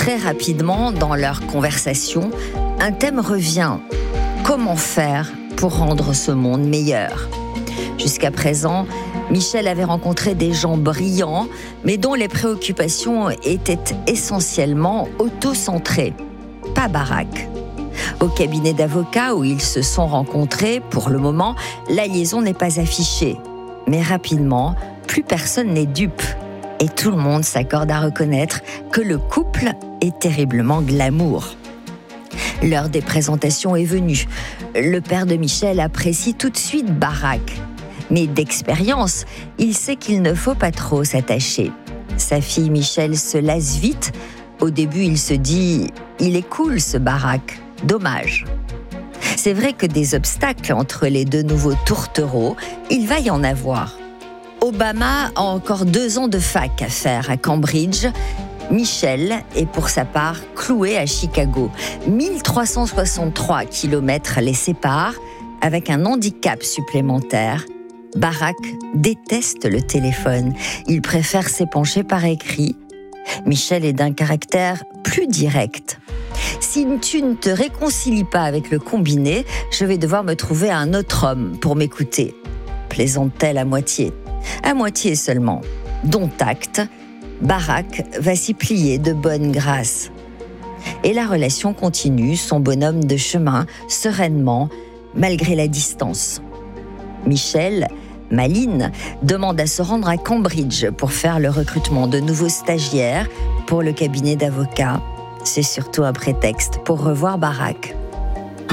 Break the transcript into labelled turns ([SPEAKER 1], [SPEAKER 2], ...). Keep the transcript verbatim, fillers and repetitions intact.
[SPEAKER 1] Très rapidement, dans leur conversation, un thème revient. Comment faire pour rendre ce monde meilleur ? Jusqu'à présent, Michel avait rencontré des gens brillants, mais dont les préoccupations étaient essentiellement auto-centrées. Pas Barack. Au cabinet d'avocats où ils se sont rencontrés, pour le moment, la liaison n'est pas affichée. Mais rapidement, plus personne n'est dupe. Et tout le monde s'accorde à reconnaître que le couple est terriblement glamour. L'heure des présentations est venue. Le père de Michel apprécie tout de suite Barack. Mais d'expérience, il sait qu'il ne faut pas trop s'attacher. Sa fille Michel se lasse vite. Au début, il se dit « Il est cool ce Barack, dommage ». C'est vrai que des obstacles entre les deux nouveaux tourtereaux, il va y en avoir. Obama a encore deux ans de fac à faire à Cambridge. Michel est pour sa part cloué à Chicago. mille trois cent soixante-trois kilomètres les séparent, avec un handicap supplémentaire. Barack déteste le téléphone. Il préfère s'épancher par écrit. Michel est d'un caractère plus direct. Si tu ne te réconcilies pas avec le combiné, je vais devoir me trouver un autre homme pour m'écouter. Plaisante-t-elle à moitié ? À moitié seulement. Dont acte, Barack va s'y plier de bonne grâce. Et la relation continue son bonhomme de chemin, sereinement, malgré la distance. Michel, maline, demande à se rendre à Cambridge pour faire le recrutement de nouveaux stagiaires pour le cabinet d'avocats. C'est surtout un prétexte pour revoir Barack.